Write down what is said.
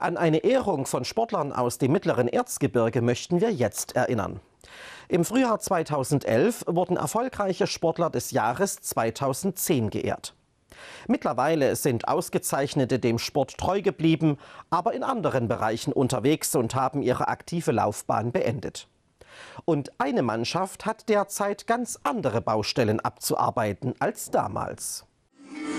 An eine Ehrung von Sportlern aus dem mittleren Erzgebirge möchten wir jetzt erinnern. Im Frühjahr 2011 wurden erfolgreiche Sportler des Jahres 2010 geehrt. Mittlerweile sind Ausgezeichnete dem Sport treu geblieben, aber in anderen Bereichen unterwegs und haben ihre aktive Laufbahn beendet. Und eine Mannschaft hat derzeit ganz andere Baustellen abzuarbeiten als damals.